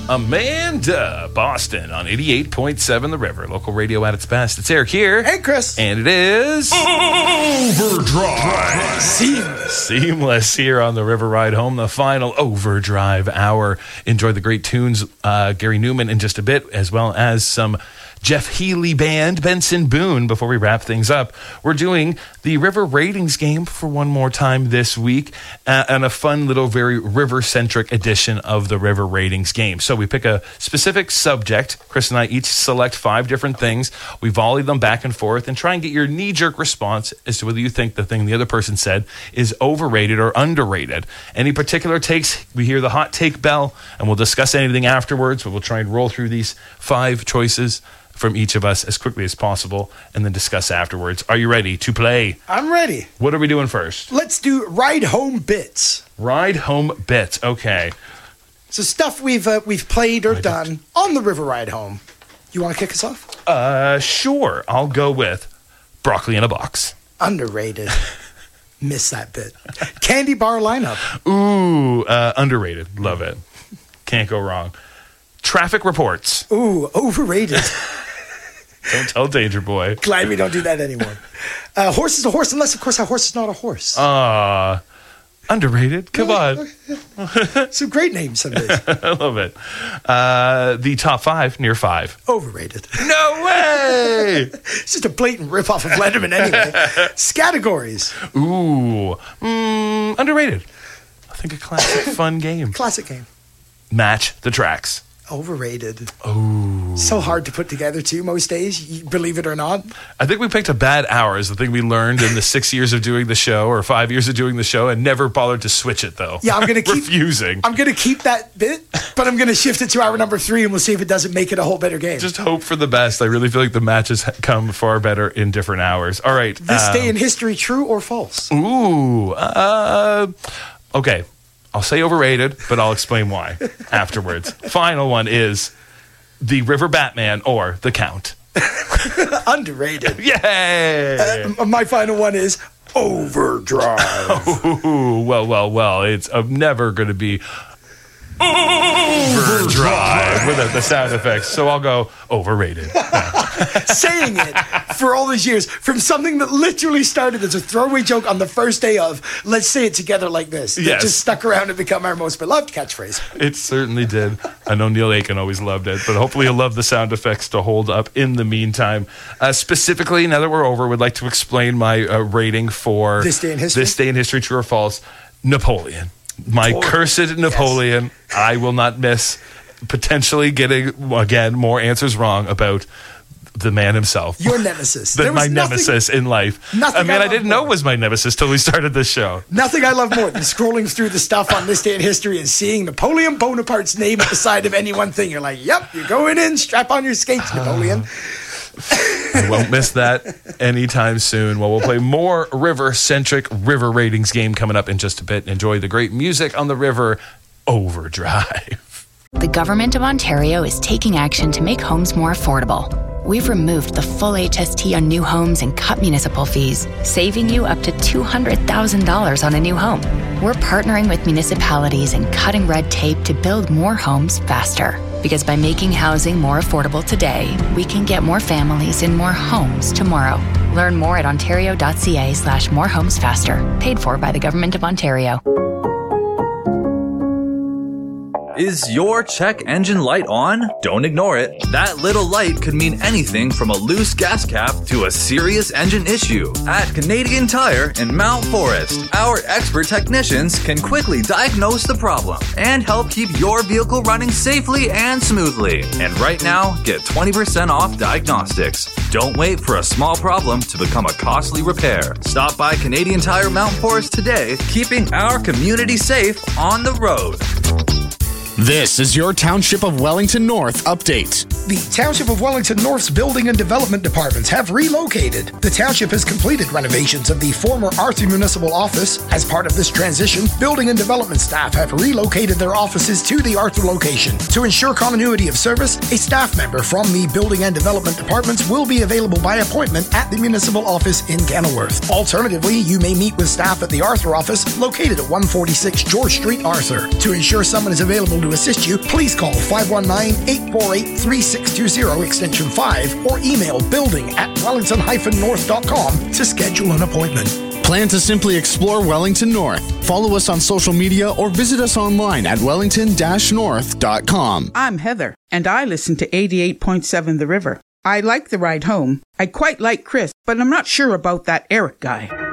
Amanda, Boston on 88.7 The River. Local radio at its best. It's Eric here. Hey, Chris. And it is... Overdrive. Seamless here on the River Ride Home, the final Overdrive hour. Enjoy the great tunes, Gary Newman in just a bit, as well as some Jeff Healey Band, Benson Boone. Before we wrap things up, we're doing the River Ratings game for one more time this week, and a fun little, very river-centric edition of the River Ratings game. So we pick a specific subject. Chris and I each select 5 different things. We volley them back and forth and try and get your knee-jerk response as to whether you think the thing the other person said is overrated or underrated. Any particular takes, we hear the hot take bell, and we'll discuss anything afterwards, but we'll try and roll through these 5 choices from each of us as quickly as possible and then discuss afterwards. Are you ready to play? I'm ready. What are we doing first? Let's do ride home bits. Ride home bits. Okay. So stuff we've played or done on the River Ride Home. You want to kick us off? Sure. I'll go with broccoli in a box. Underrated. Miss that bit. Candy bar lineup. Ooh, underrated. Love it. Can't go wrong. Traffic reports. Ooh, overrated. Don't tell Danger Boy. Glad we don't do that anymore. Horse is a horse, unless, of course, a horse is not a horse. Underrated. Come on. Some great names, some days. I love it. The top 5, near 5. Overrated. No way! It's just a blatant ripoff of Letterman anyway. Categories. Ooh. Underrated. I think a classic fun game. Classic game. Match the tracks. Overrated. Oh. So hard to put together, too, most days, believe it or not. I think we picked a bad hour as the thing we learned in the 6 years of doing the show, or 5 years of doing the show, and never bothered to switch it, though. Yeah, I'm going to keep... Refusing. I'm going to keep that bit, but I'm going to shift it to hour number 3, and we'll see if it doesn't make it a whole better game. Just hope for the best. I really feel like the matches come far better in different hours. All right. This day in history, true or false? Ooh. Okay. I'll say overrated, but I'll explain why afterwards. Final one is the River Batman or the Count. Underrated. Yay! My final one is Overdrive. Ooh, well. It's never going to be Overdrive without the sound effects. So I'll go overrated. Saying it for all these years from something that literally started as a throwaway joke on the first day of let's say it together like this. That just stuck around and become our most beloved catchphrase. It certainly did. I know Neil Aiken always loved it, but hopefully you'll love the sound effects to hold up in the meantime. Specifically, now that we're over, would like to explain my rating for This Day in History. This Day in History, true or false. Napoleon. My cursed Napoleon. Yes. I will not miss potentially getting, again, more answers wrong about the man himself. Your nemesis. My nemesis in life. I didn't know it was my nemesis till we started this show. Nothing I love more than scrolling through the stuff on This Day in History and seeing Napoleon Bonaparte's name at the side of any one thing. You're like, yep, you're going in. Strap on your skates, Napoleon. I won't miss that anytime soon. Well, we'll play more river-centric River Ratings game coming up in just a bit. Enjoy the great music on the river, Overdrive. The Government of Ontario is taking action to make homes more affordable. We've removed the full HST on new homes and cut municipal fees, saving you up to $200,000 on a new home. We're partnering with municipalities and cutting red tape to build more homes faster. Because by making housing more affordable today, we can get more families in more homes tomorrow. Learn more at ontario.ca/morehomesfaster. Paid for by the Government of Ontario. Is your check engine light on? Don't ignore it. That little light could mean anything from a loose gas cap to a serious engine issue. At Canadian Tire in Mount Forest, our expert technicians can quickly diagnose the problem and help keep your vehicle running safely and smoothly. And right now, get 20% off diagnostics. Don't wait for a small problem to become a costly repair. Stop by Canadian Tire Mount Forest today, keeping our community safe on the road. This is your Township of Wellington North update. The Township of Wellington North's Building and Development Departments have relocated. The Township has completed renovations of the former Arthur Municipal Office. As part of this transition, Building and Development staff have relocated their offices to the Arthur location. To ensure continuity of service, a staff member from the Building and Development Departments will be available by appointment at the Municipal Office in Kenilworth. Alternatively, you may meet with staff at the Arthur office located at 146 George Street, Arthur. To ensure someone is available to to assist you, please call 519-848-3620 extension 5 or email building@wellington-north.com to schedule an appointment. Plan to simply explore Wellington North. Follow us on social media or visit us online at wellington-north.com. I'm Heather, and I listen to 88.7 The River. I like the ride home. I quite like Chris, but I'm not sure about that Eric guy.